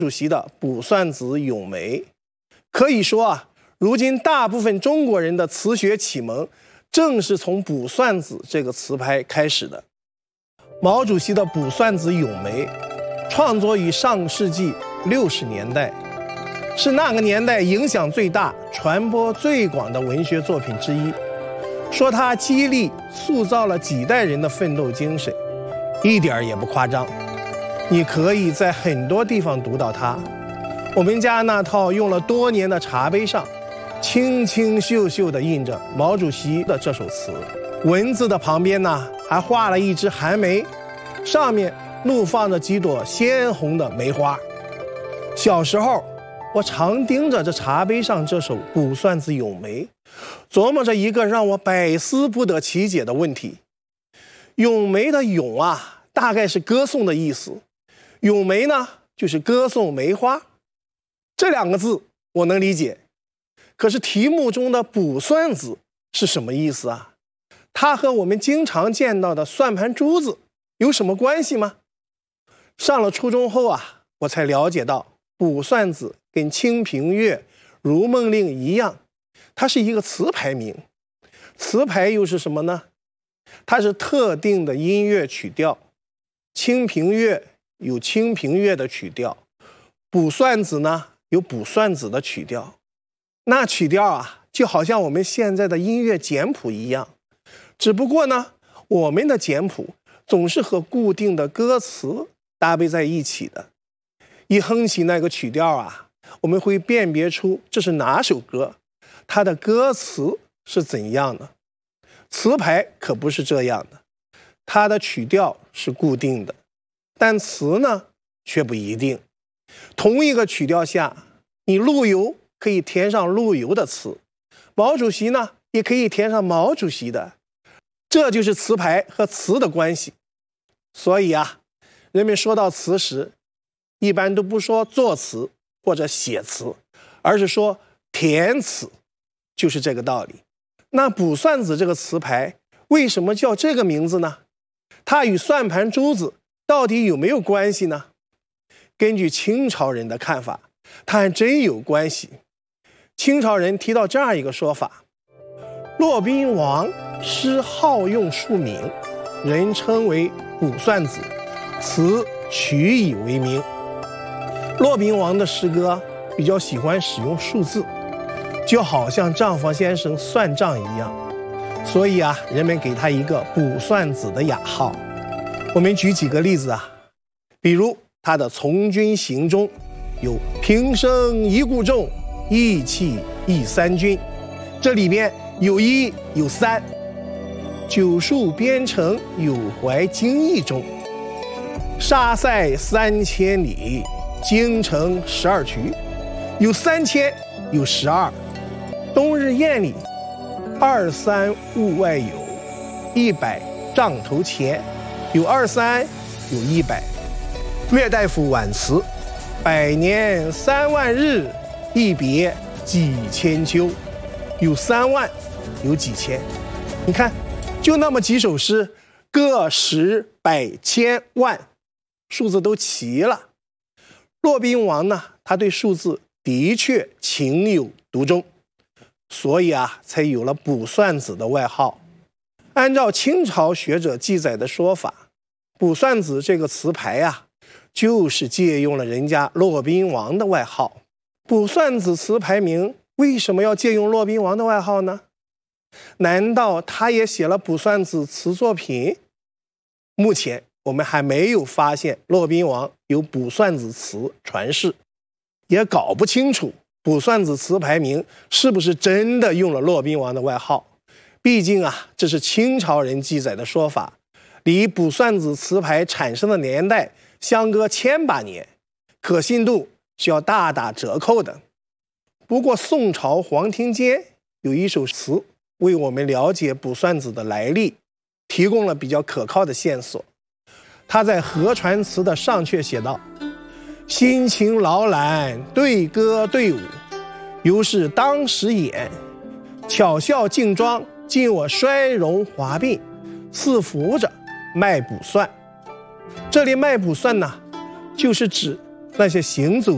主席的《卜算子·咏梅》。可以说啊，如今大部分中国人的词学启蒙，正是从卜算子这个词牌开始的。毛主席的《卜算子·咏梅》创作于上世纪60年代，是那个年代影响最大、传播最广的文学作品之一。说它激励、塑造了几代人的奋斗精神，一点也不夸张。你可以在很多地方读到它。我们家那套用了多年的茶杯上，清清秀秀地印着毛主席的这首词，文字的旁边呢，还画了一只寒梅，上面怒放着几朵鲜红的梅花。小时候，我常盯着这茶杯上这首《卜算子·咏梅》，琢磨着一个让我百思不得其解的问题。咏梅的咏啊，大概是歌颂的意思；咏梅呢，就是歌颂梅花。这两个字我能理解，可是题目中的卜算子是什么意思啊？它和我们经常见到的算盘珠子有什么关系吗？上了初中后啊，我才了解到卜算子跟清平乐、如梦令一样，它是一个词牌名。词牌又是什么呢？它是特定的音乐曲调。清平乐有清平乐的曲调，卜算子呢有卜算子的曲调。那曲调啊，就好像我们现在的音乐简谱一样，只不过呢，我们的简谱总是和固定的歌词搭配在一起的。一哼起那个曲调啊，我们会辨别出这是哪首歌，它的歌词是怎样的。词牌可不是这样的，它的曲调是固定的，但词呢却不一定。同一个曲调下，你陆游可以填上陆游的词，毛主席呢也可以填上毛主席的，这就是词牌和词的关系。所以啊，人们说到词时，一般都不说作词或者写词，而是说填词，就是这个道理。那卜算子这个词牌为什么叫这个名字呢？它与算盘珠子到底有没有关系呢？根据清朝人的看法，它还真有关系。清朝人提到这样一个说法：骆宾王诗好用数名，人称为卜算子，词取以为名。骆宾王的诗歌比较喜欢使用数字，就好像账房先生算账一样，所以啊，人们给他一个卜算子的雅号。我们举几个例子啊，比如他的《从军行》中有平生一顾众，意气忆三军，这里面有一有三。九数边城有怀京邑中，沙塞3000里，京城12衢，有3000有12。冬日宴里，23物外有，100帐头前，有23有100。岳大夫挽词，百年3万日，一别几千秋，有3万有几千。你看，就那么几首诗，个10、百、千、万，数字都齐了。骆宾王呢，他对数字的确情有独钟，所以啊，才有了卜算子的外号。按照清朝学者记载的说法，卜算子这个词牌啊，就是借用了人家骆宾王的外号。卜算子词牌名为什么要借用骆宾王的外号呢？难道他也写了卜算子词作品？目前我们还没有发现骆宾王有卜算子词传世，也搞不清楚卜算子词牌名是不是真的用了骆宾王的外号。毕竟啊，这是清朝人记载的说法，离卜算子词牌产生的年代相隔1000把年，可信度是要大打折扣的。不过宋朝黄庭坚有一首词为我们了解卜算子的来历提供了比较可靠的线索。他在《河船词》的上阙写道：辛勤劳懒对歌对舞，犹是当时眼，巧笑劲装尽我衰容华鬓，似扶着卖卜算。这里卖卜算呢，就是指那些行走